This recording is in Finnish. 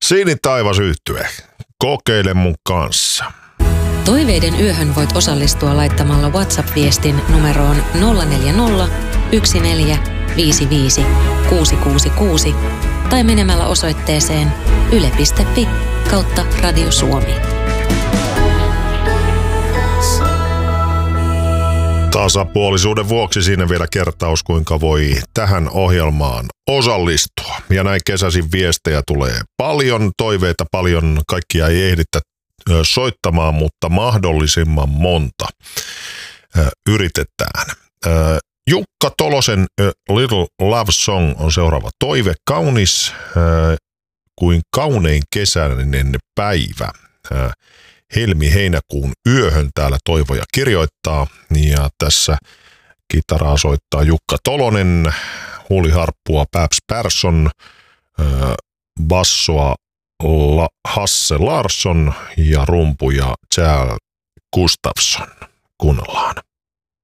Siinitaivas Yhtye. Kokeile mun kanssa. Toiveiden yöhön voit osallistua laittamalla WhatsApp-viestin numeroon 040 1455 666 tai menemällä osoitteeseen yle.fi/Radio Suomi. Tasapuolisuuden vuoksi siinä vielä kertaus, kuinka voi tähän ohjelmaan osallistua. Ja näin kesäisin viestejä tulee paljon, toiveita paljon, kaikkia ei ehditä soittamaan, mutta mahdollisimman monta yritetään. Jukka Tolosen Little Love Song on seuraava toive. Kaunis kuin kaunein kesäinen päivä. Helmi-heinäkuun yöhön täällä toivoja kirjoittaa. Ja tässä kitaraa soittaa Jukka Tolonen, huuliharppua Babs Persson, bassoa Hasse Larsson ja rumpuja Charles Gustafsson. Kuunnellaan.